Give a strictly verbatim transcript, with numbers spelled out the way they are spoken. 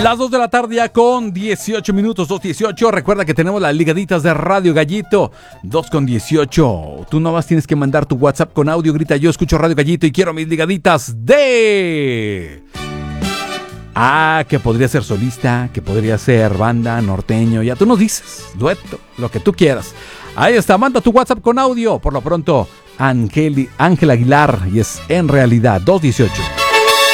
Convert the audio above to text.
Las dos de la tarde ya con dieciocho minutos, dos dieciocho. Recuerda que tenemos las ligaditas de Radio Gallito, dos con dieciocho. Tú nomás tienes que mandar tu WhatsApp con audio. Grita: yo escucho Radio Gallito y quiero mis ligaditas de... Ah, que podría ser solista, que podría ser banda, norteño. Ya tú nos dices, dueto, lo que tú quieras. Ahí está, manda tu WhatsApp con audio. Por lo pronto, Ángel, Ángel Aguilar, y es En Realidad, dos dieciocho.